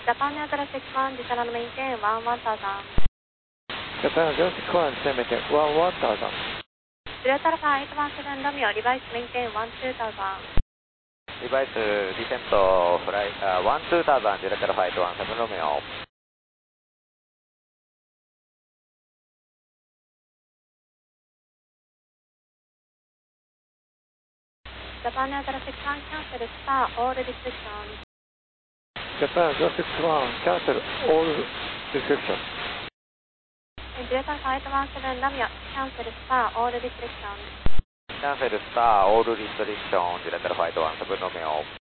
Japan Air 61, descend and maintain 11,000. Japan Air 61, descend and maintain 11,000. Juliet Alpha 817 Romeo, revise maintain 12,000. Revise descent flight 12,000, Juliet Alpha 817 Romeo. Japan Air 61, cancel star, all restrictions. Japan Air 61, cancel all restrictions. Juliet Alpha 817 Romeo, cancel star, all restrictions. Cancel star, all restriction, Juliet Alpha 817 Romeo.